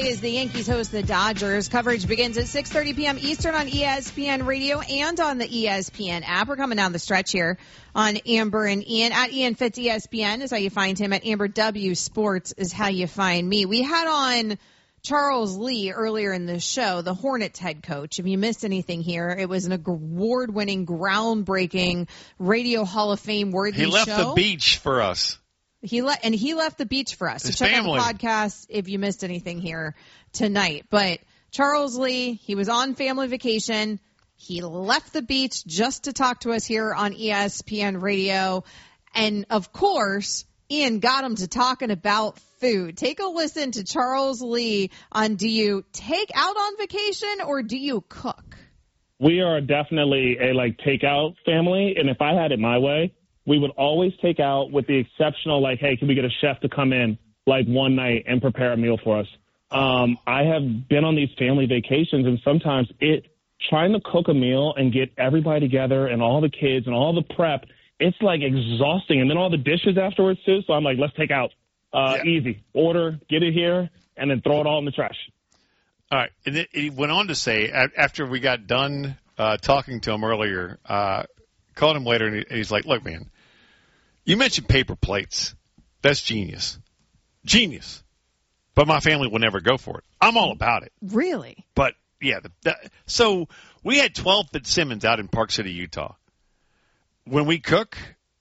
Is the Yankees host the Dodgers. Coverage begins at 6:30 p.m. Eastern on ESPN Radio and on the ESPN app. We're coming down the stretch here on Amber and Ian. At Ian Fitz ESPN is how you find him. At Amber W Sports is how you find me. We had on Charles Lee earlier in the show, the Hornets head coach. If you missed anything here, it was an award-winning, groundbreaking Radio Hall of Fame worthy show. He left the beach for us. He left the beach for us. His so check family. out the podcast if you missed anything here tonight. But Charles Lee, he was on family vacation. He left the beach just to talk to us here on ESPN Radio. And, of course, Ian got him to talking about food. Take a listen to Charles Lee on do you take out on vacation or do you cook? We are definitely a takeout family. And if I had it my way, we would always take out with the exceptional, hey, can we get a chef to come in one night and prepare a meal for us? I have been on these family vacations, and sometimes trying to cook a meal and get everybody together and all the kids and all the prep, it's exhausting. And then all the dishes afterwards too. So I'm let's take out. Easy. Order, get it here, and then throw it all in the trash. All right. And he went on to say, after we got done talking to him earlier, called him later, and he's like, look, man, you mentioned paper plates. That's genius. Genius. But my family will never go for it. I'm all about it. Really? But, yeah. So we had 12 Fitzsimmons out in Park City, Utah. When we cook,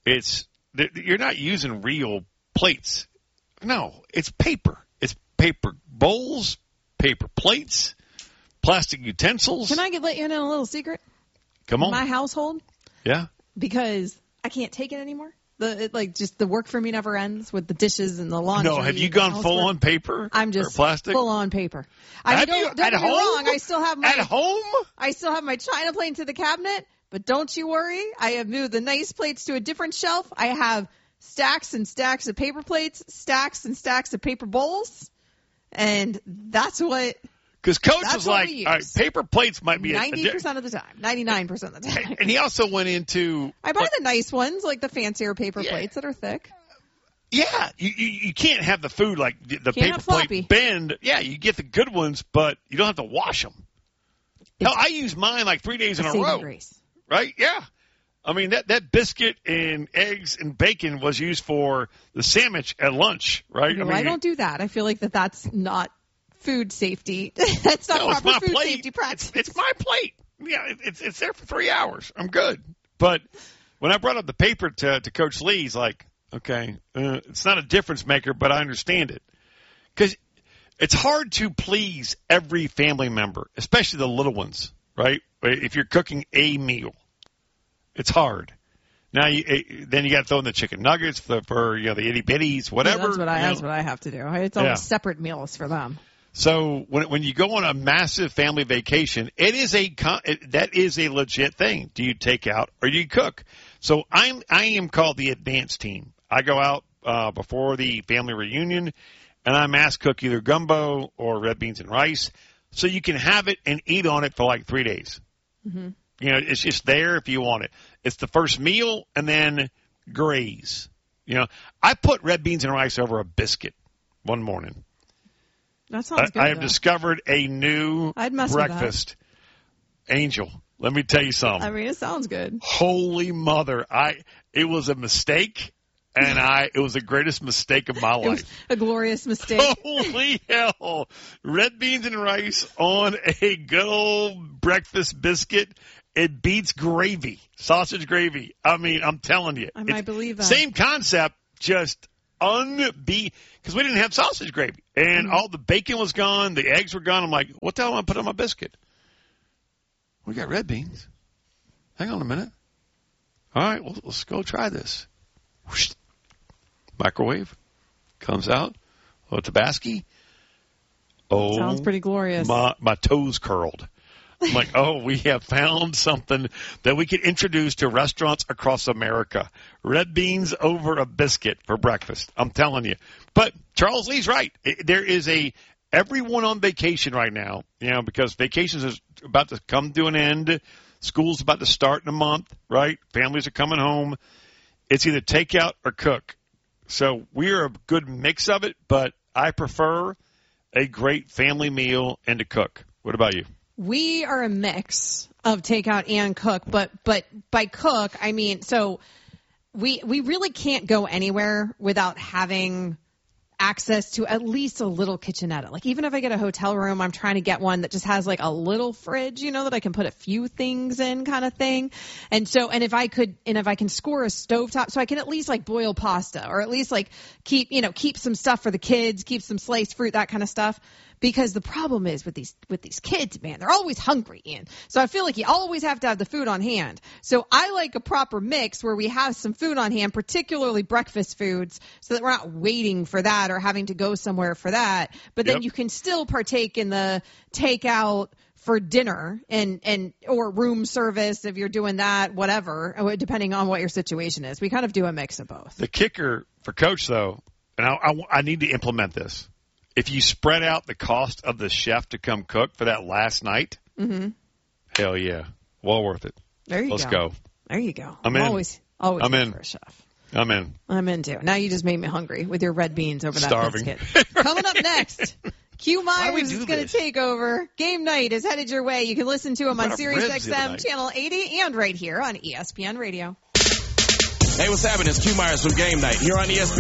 you're not using real plates. No, it's paper. It's paper bowls, paper plates, plastic utensils. Can I let you in on a little secret? Come on. In my household? Yeah. Because I can't take it anymore. Just the work for me never ends with the dishes and the laundry. No, have you gone full on paper? I'm just or plastic? full on paper. Don't get me wrong. I still have at home. I still have my china plate to the cabinet, but don't you worry. I have moved the nice plates to a different shelf. I have stacks and stacks of paper plates, stacks and stacks of paper bowls, and that's what. Because Coach was like, all right, paper plates might be 90% of the time, 99% of the time. And he also went into. I buy the nice ones, the fancier paper plates that are thick. Yeah, you can't have the food the paper plate bend. Yeah, you get the good ones, but you don't have to wash them. Hell, I use mine 3 days in a row. Grace. Right? Yeah. I mean, that biscuit and eggs and bacon was used for the sandwich at lunch, right? No, I don't do that. I feel like that's not food safety. That's not proper food safety practice. It's my plate. Yeah, it's there for 3 hours. I'm good. But when I brought up the paper to Coach Lee, he's like, okay, it's not a difference maker, but I understand it. Because it's hard to please every family member, especially the little ones, right? If you're cooking a meal, it's hard. Now, then you got to throw in the chicken nuggets for the itty bitties, whatever. Yeah, that's what I have to do. It's always separate meals for them. So when you go on a massive family vacation, that is a legit thing. Do you take out or do you cook? So I am called the advanced team. I go out before the family reunion, and I mass cook either gumbo or red beans and rice, so you can have it and eat on it for 3 days. Mm-hmm. It's just there if you want it. It's the first meal and then graze. I put red beans and rice over a biscuit one morning. That sounds good. I have discovered a new breakfast. Angel, let me tell you something. I mean, it sounds good. Holy mother. It was a mistake, and it was the greatest mistake of my life. It was a glorious mistake. Holy hell. Red beans and rice on a good old breakfast biscuit. It beats gravy, sausage gravy. I mean, I'm telling you. I might believe that. Same concept, just because we didn't have sausage gravy. And all the bacon was gone, the eggs were gone. I'm like, what the hell am I put on my biscuit? We got red beans. Hang on a minute. All right, well, let's go try this. Whoosh. Microwave. Comes out. Tabasco. Oh, sounds pretty glorious. My toes curled. I'm like, we have found something that we could introduce to restaurants across America. Red beans over a biscuit for breakfast. I'm telling you. But Charles Lee's right. There is everyone on vacation right now, because vacations is about to come to an end. School's about to start in a month, right? Families are coming home. It's either takeout or cook. So we're a good mix of it, but I prefer a great family meal and to cook? What about you? We are a mix of takeout and cook, but by cook, I mean, so we really can't go anywhere without having access to at least a little kitchenette. Like even if I get a hotel room, I'm trying to get one that just has like a little fridge, that I can put a few things in kind of thing. And if I can score a stovetop, so I can at least like boil pasta or at least like keep some stuff for the kids, keep some sliced fruit, that kind of stuff. Because the problem is with these kids, man, they're always hungry, Ian. So I feel like you always have to have the food on hand. So I like a proper mix where we have some food on hand, particularly breakfast foods, so that we're not waiting for that or having to go somewhere for that. But then you can still partake in the takeout for dinner and or room service if you're doing that, whatever, depending on what your situation is. We kind of do a mix of both. The kicker for Coach, though, and I need to implement this. If you spread out the cost of the chef to come cook for that last night, hell yeah, well worth it. There you go. Let's go. There you go. I'm in. Always I'm in for a chef. I'm in. I'm in too. Now you just made me hungry with your red beans over that Starving. biscuit. Coming up next, Q Myers is going to this? take over. Game night is headed your way. You can listen to him on Sirius XM Channel 80 and right here on ESPN Radio. Hey, what's happening? It's Q Myers from Game Night here on ESPN.